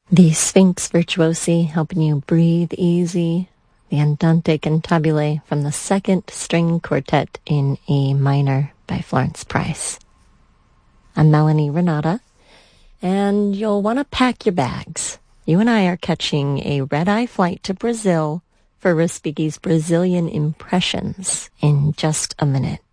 The Sphinx Virtuosi helping you breathe easy. The Andante Cantabile from the Second String Quartet in E minor by Florence Price. I'm Melanie Renata, and you'll want to pack your bags. You and I are catching a red-eye flight to Brazil for Respighi's Brazilian Impressions in just a minute.